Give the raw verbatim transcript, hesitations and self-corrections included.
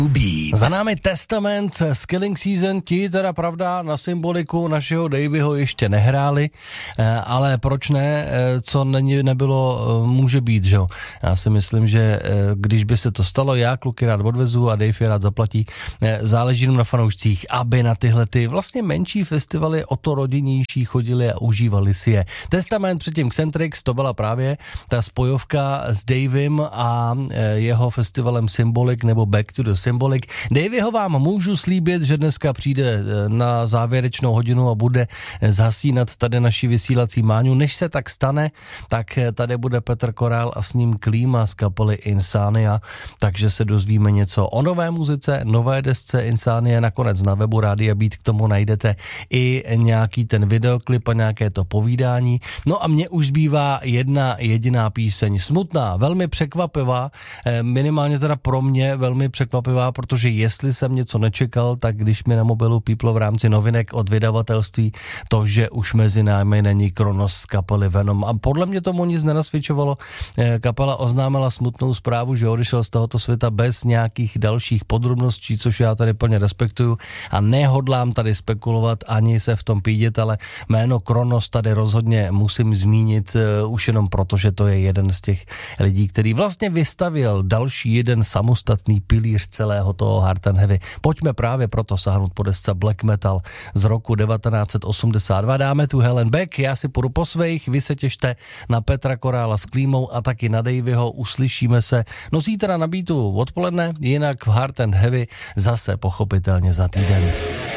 Za námi Testament z Killing Season, ti teda pravda na symboliku našeho Davyho ještě nehráli, ale proč ne, co není, nebylo, může být, že jo. Já si myslím, že když by se to stalo, já kluky rád odvezu a Dave je rád zaplatí, záleží jenom na fanoušcích, aby na tyhle ty vlastně menší festivaly o to rodinnější chodili a užívali si je. Testament předtím Xentrix, to byla právě ta spojovka s Davem a jeho festivalem Symbolic nebo Back to the Symbolic. Davyho vám můžu slíbit, že dneska přijde na závěrečnou hodinu a bude zhasínat tady naši vysílací máňu. Než se tak stane, tak tady bude Petr Korál a s ním Klíma z kapely Insania, takže se dozvíme něco o nové muzice, nové desce Insania. Nakonec na webu Rádia Beat k tomu najdete i nějaký ten videoklip a nějaké to povídání. No a mně už zbývá jedna jediná píseň, smutná, velmi překvapivá, minimálně teda pro mě velmi překvapivá, protože jestli jsem něco nečekal, tak když mi na mobilu píplo v rámci novinek od vydavatelství to, že už mezi námi není Kronos z kapely Venom. A podle mě tomu nic nenasvědčovalo. Kapela oznámila smutnou zprávu, že odešel z tohoto světa bez nějakých dalších podrobností, což já tady plně respektuju a nehodlám tady spekulovat ani se v tom pídět, ale jméno Kronos tady rozhodně musím zmínit už jenom proto, že to je jeden z těch lidí, který vlastně vystavěl další jeden samostatný pilíř celého toho Hard and Heavy. Pojďme právě proto sáhnout po desce Black Metal z roku devatenáct set osmdesát dva. Dáme tu Helen Beck, já si půjdu po svých, vy se těšte na Petra Korála s Klímou a taky na Davyho. Uslyšíme se no zítra na Beatu odpoledne, jinak v Hard and Heavy zase pochopitelně za týden.